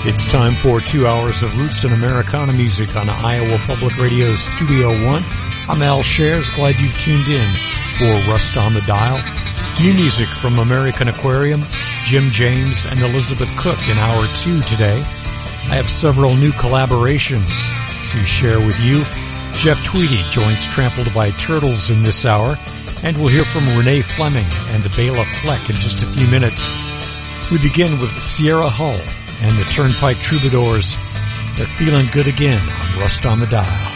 It's time for 2 hours of Roots and Americana music on Iowa Public Radio's Studio One. I'm Al Shares, glad you've tuned in for Rust on the Dial. New music from American Aquarium, Jim James, and Elizabeth Cook in Hour 2 today. I have several new collaborations to share with you. Jeff Tweedy joins Trampled by Turtles in this hour, and we'll hear from Renee Fleming and Bela Fleck in just a few minutes. We begin with Sierra Hull and the Turnpike Troubadours. They're feeling good again on Rust on the Dial.